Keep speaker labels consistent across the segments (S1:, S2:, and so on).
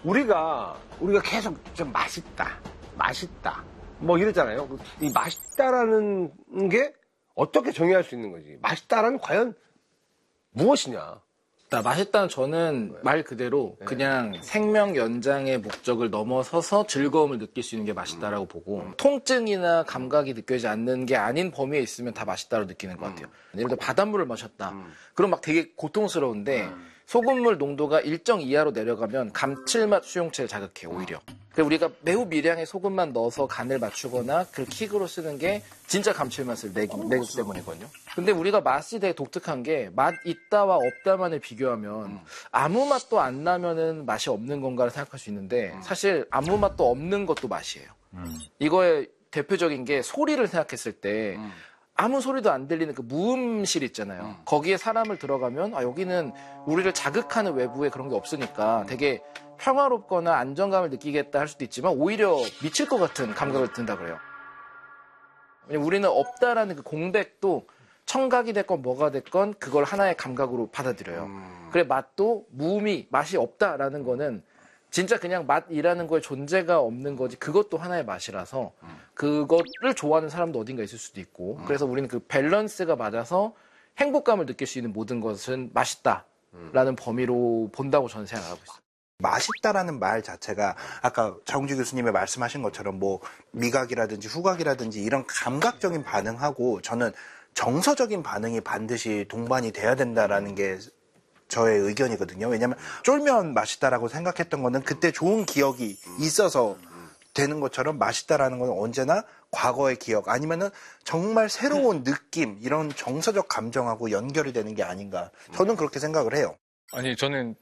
S1: 우리가 계속 좀 맛있다 뭐 이랬잖아요. 이 맛있다라는 게 어떻게 정의할 수 있는 거지? 맛있다라는 과연 무엇이냐?
S2: 맛있다는 저는 말 그대로 그냥 생명 연장의 목적을 넘어서서 즐거움을 느낄 수 있는 게 맛있다라고 보고 통증이나 감각이 느껴지지 않는 게 아닌 범위에 있으면 다 맛있다고 느끼는 것 같아요. 예를 들어 바닷물을 마셨다. 그럼 막 되게 고통스러운데 소금물 농도가 일정 이하로 내려가면 감칠맛 수용체를 자극해요, 오히려. 그래서 우리가 매우 미량의 소금만 넣어서 간을 맞추거나 그 킥으로 쓰는 게 진짜 감칠맛을 내기 때문이거든요. 근데 우리가 맛이 되게 독특한 게 맛 있다와 없다만을 비교하면 아무 맛도 안 나면은 맛이 없는 건가를 생각할 수 있는데 사실 아무 맛도 없는 것도 맛이에요. 이거의 대표적인 게 소리를 생각했을 때 아무 소리도 안 들리는 그 무음실 있잖아요. 거기에 사람을 들어가면 여기는 우리를 자극하는 외부에 그런 게 없으니까 되게 평화롭거나 안정감을 느끼겠다 할 수도 있지만 오히려 미칠 것 같은 감각을 든다 그래요. 왜냐면 우리는 없다라는 그 공백도 청각이 됐건 뭐가 됐건 그걸 하나의 감각으로 받아들여요. 그래 맛도 맛이 없다라는 거는 진짜 그냥 맛이라는 거에 존재가 없는 거지 그것도 하나의 맛이라서 그거를 좋아하는 사람도 어딘가 있을 수도 있고 그래서 우리는 그 밸런스가 맞아서 행복감을 느낄 수 있는 모든 것은 맛있다라는 범위로 본다고 저는 생각하고 있어요.
S3: 맛있다라는 말 자체가 아까 장웅주 교수님이 말씀하신 것처럼 뭐 미각이라든지 후각이라든지 이런 감각적인 반응하고 저는 정서적인 반응이 반드시 동반이 돼야 된다라는 게 저의 의견이거든요. 왜냐하면 쫄면 맛있다라고 생각했던 거는 그때 좋은 기억이 있어서 되는 것처럼 맛있다라는 건 언제나 과거의 기억 아니면은 정말 새로운 느낌 이런 정서적 감정하고 연결이 되는 게 아닌가 저는 그렇게 생각을 해요.
S4: 아니 저는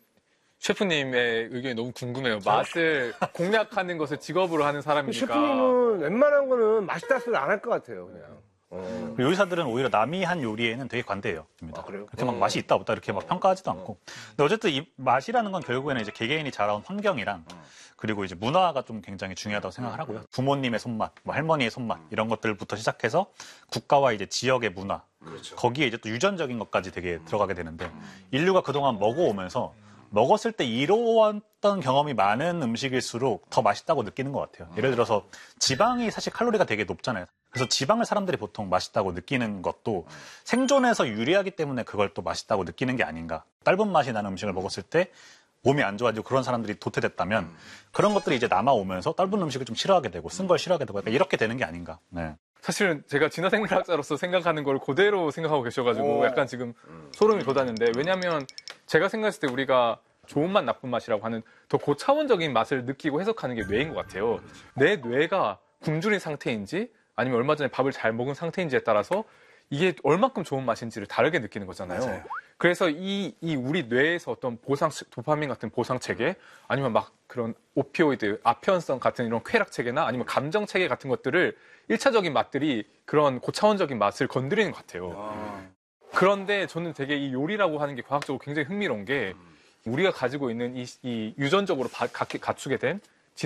S4: 셰프님의 의견이 너무 궁금해요. 맛을 공략하는 것을 직업으로 하는 사람이니까.
S1: 셰프님은 웬만한 거는 맛있다 소리 안 할 것 같아요. 그냥.
S5: 요리사들은 오히려 남이 한 요리에는 되게 관대해요.
S1: 그래요?
S5: 그렇게 막 맛이 있다 없다 이렇게 막 평가하지도 않고. 근데 어쨌든 이 맛이라는 건 결국에는 이제 개개인이 자라온 환경이랑 그리고 이제 문화가 좀 굉장히 중요하다고 생각을 하고요. 부모님의 손맛, 뭐 할머니의 손맛 이런 것들부터 시작해서 국가와 이제 지역의 문화, 그렇죠. 거기에 이제 또 유전적인 것까지 되게 들어가게 되는데 인류가 그동안 먹어오면서 먹었을 때 이로웠던 경험이 많은 음식일수록 더 맛있다고 느끼는 것 같아요. 예를 들어서 지방이 사실 칼로리가 되게 높잖아요. 그래서 지방을 사람들이 보통 맛있다고 느끼는 것도 생존에서 유리하기 때문에 그걸 또 맛있다고 느끼는 게 아닌가. 떫은 맛이 나는 음식을 먹었을 때 몸이 안 좋아지고 그런 사람들이 도태됐다면 그런 것들이 이제 남아오면서 떫은 음식을 좀 싫어하게 되고 쓴 걸 싫어하게 되고 이렇게 되는 게 아닌가. 네.
S4: 사실은 제가 진화생물학자로서 생각하는 걸 그대로 생각하고 계셔가지고 약간 지금 소름이 돋았는데 왜냐하면 제가 생각했을 때 우리가 좋은 맛, 나쁜 맛이라고 하는 더 고차원적인 맛을 느끼고 해석하는 게 뇌인 것 같아요. 내 뇌가 굶주린 상태인지 아니면 얼마 전에 밥을 잘 먹은 상태인지에 따라서 이게 얼마큼 좋은 맛인지를 다르게 느끼는 거잖아요. 맞아요. 그래서 이 우리 뇌에서 어떤 도파민 같은 보상 체계 아니면 막 그런 오피오이드, 아편성 같은 이런 쾌락 체계나 아니면 감정 체계 같은 것들을 1차적인 맛들이 그런 고차원적인 맛을 건드리는 것 같아요. 그런데 저는 되게 이 요리라고 하는 게 과학적으로 굉장히 흥미로운 게 우리가 가지고 있는 이 유전적으로 갖추게 된